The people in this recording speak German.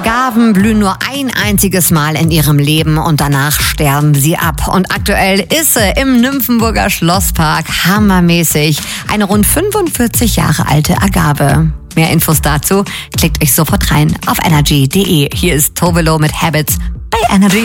Agaven blühen nur ein einziges Mal in ihrem Leben und danach sterben sie ab. Und aktuell ist sie im Nymphenburger Schlosspark hammermäßig. Eine rund 45 Jahre alte Agave. Mehr Infos dazu klickt euch sofort rein auf energy.de. Hier ist Tovelo mit Habits bei Energy.